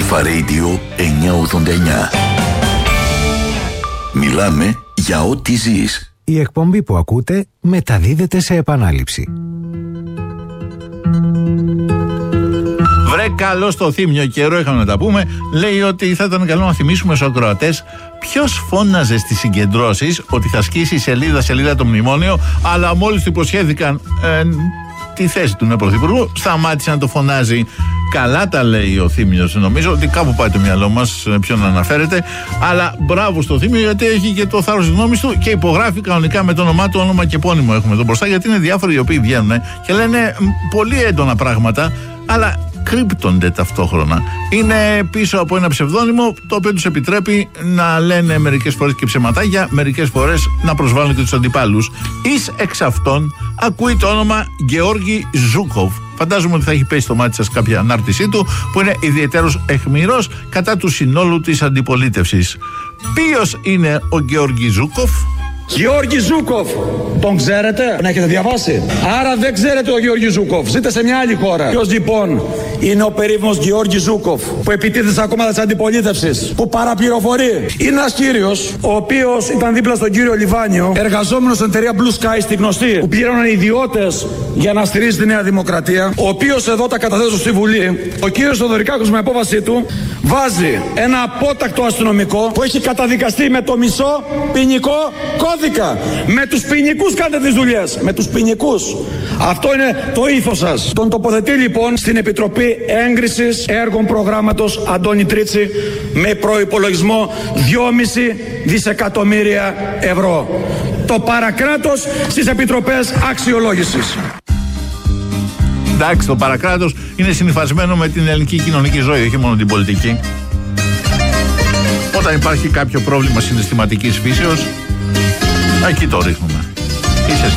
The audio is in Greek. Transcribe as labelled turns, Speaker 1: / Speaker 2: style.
Speaker 1: Αλφα Radio 989. Μιλάμε για ό,τι ζεις.
Speaker 2: Η εκπομπή που ακούτε μεταδίδεται σε επανάληψη.
Speaker 3: Βρε καλό στο Θύμιο, καιρό είχαμε να τα πούμε. Λέει ότι θα ήταν καλό να θυμίσουμε στους ακροατές ποιος φώναζε στις συγκεντρώσεις ότι θα σκίσει σελίδα το μνημόνιο, αλλά μόλις του υποσχέθηκαν τη θέση του νέου πρωθυπουργού, σταμάτησε να το φωνάζει. Καλά τα λέει ο Θήμιος, νομίζω ότι κάπου πάει το μυαλό μας ποιον αναφέρεται. Αλλά μπράβο στο Θήμιο, γιατί έχει και το θάρρος της γνώμης του και υπογράφει κανονικά με το όνομά του, όνομα και επώνυμο έχουμε εδώ μπροστά. Γιατί είναι διάφοροι οι οποίοι βγαίνουν και λένε πολύ έντονα πράγματα, αλλά κρύπτονται ταυτόχρονα. Είναι πίσω από ένα ψευδόνυμο, το οποίο τους επιτρέπει να λένε μερικές φορές και ψεματάκια, μερικές φορές να προσβάλλουν και τους αντιπάλους. Εις εξ αυτών ακούει το όνομα Γεώργη Ζούκοφ. Φαντάζομαι ότι θα έχει πέσει στο μάτι σας κάποια ανάρτησή του, που είναι ιδιαίτερος αιχμηρός κατά του συνόλου της αντιπολίτευσης. Ποιος είναι ο Γεώργη Ζούκοφ?
Speaker 4: Γεώργη Ζούκοφ, τον ξέρετε, τον έχετε διαβάσει? Άρα δεν ξέρετε ο Γεώργη Ζούκοφ, ζείτε σε μια άλλη χώρα. Ποιος λοιπόν είναι ο περίφημος Γεώργη Ζούκοφ, που επιτίθεται στα κόμματα της αντιπολίτευσης, που παραπληροφορεί? Είναι ένας κύριος, ο οποίος ήταν δίπλα στον κύριο Λιβάνιο, εργαζόμενος στην εταιρεία Blue Sky στη γνωστή, που πλήρωναν ιδιώτες για να στηρίζει τη Νέα Δημοκρατία, ο οποίος εδώ τα καταθέτω στη Βουλή. Ο κύριος Θοδωρικάκος με απόφασή του βάζει ένα απότακτο αστυνομικό που έχει καταδικαστεί με το μισό ποινικό κώδικα. Με τους ποινικούς κάνετε τις δουλειές. Με τους ποινικούς. Αυτό είναι το ήθος σας. Τον τοποθετεί λοιπόν στην Επιτροπή Έγκρισης Έργων Προγράμματος Αντώνη Τρίτσι με προϋπολογισμό 2,5 δισεκατομμύρια ευρώ. Το παρακράτος στις Επιτροπές Αξιολόγησης.
Speaker 3: Εντάξει, το παρακράτος είναι συνυφασμένο με την ελληνική κοινωνική ζωή, όχι μόνο την πολιτική. Όταν υπάρχει κάποιο πρόβλημα συναισθηματικής φύσεως, εκεί το ρίχνουμε. Είσαι